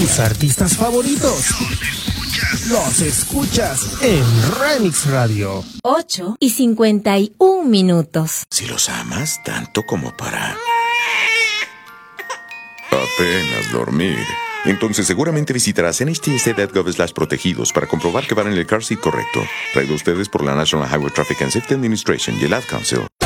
tus artistas favoritos los escuchas en Remix Radio. 8:51. Si los amas tanto como para apenas dormir, entonces seguramente visitarás nhtsa.gov/protegidos para comprobar que van en el car seat correcto. Traído a ustedes por la National Highway Traffic and Safety Administration y el Ad Council.